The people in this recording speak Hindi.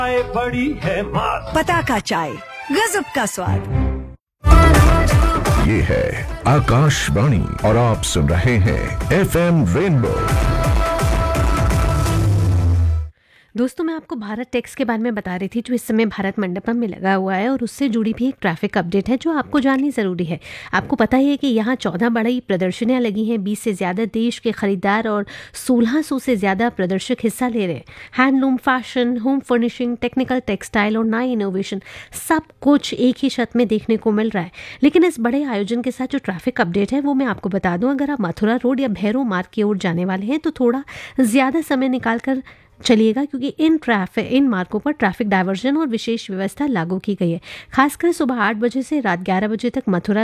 चाय बड़ी है मात। पताका चाय, गजब का स्वाद। ये है आकाशवाणी और आप सुन रहे हैं FM रेनबो। दोस्तों, मैं आपको भारत टैक्स के बारे में बता रही थी जो इस समय भारत मंडपम में लगा हुआ है, और उससे जुड़ी भी एक ट्रैफिक अपडेट है जो आपको जाननी ज़रूरी है। आपको पता ही है कि यहाँ 14 बड़ी प्रदर्शनियाँ लगी हैं, 20 से ज़्यादा देश के खरीदार और 1600 से ज़्यादा प्रदर्शक हिस्सा ले रहे हैं। Handloom, fashion, home furnishing, technical textile और नई इनोवेशन, सब कुछ एक ही छत में देखने को मिल रहा है। लेकिन इस बड़े आयोजन के साथ जो ट्रैफिक अपडेट है वो मैं आपको बता दूँ, अगर आप मथुरा रोड या भैरव मार्ग की ओर जाने वाले हैं तो थोड़ा ज़्यादा समय निकाल कर चलिएगा, क्योंकि इन मार्गों पर ट्रैफिक डायवर्जन और विशेष व्यवस्था लागू की गई है। खासकर सुबह 8 बजे से रात 11 बजे तक मथुरा